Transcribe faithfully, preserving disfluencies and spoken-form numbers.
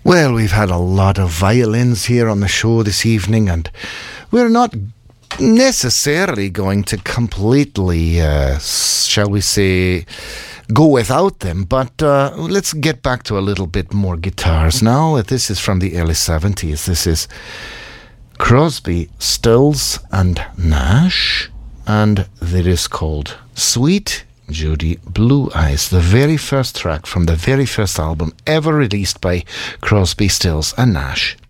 Well, we've had a lot of violins here on the show this evening, and we're not necessarily going to completely, uh, shall we say, go without them, but uh, let's get back to a little bit more guitars now. This is from the early seventies. This is Crosby, Stills and Nash, and it is called Sweet Judy Blue Eyes, the very first track from the very first album ever released by Crosby, Stills and Nash.